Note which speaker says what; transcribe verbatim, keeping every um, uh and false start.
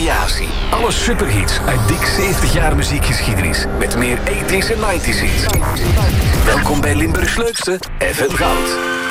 Speaker 1: variatie. Alle superhits uit dik zeventig jaar muziekgeschiedenis. Met meer tachtiger en negentiger hits. Welkom bij Limburgs leukste F M Goud.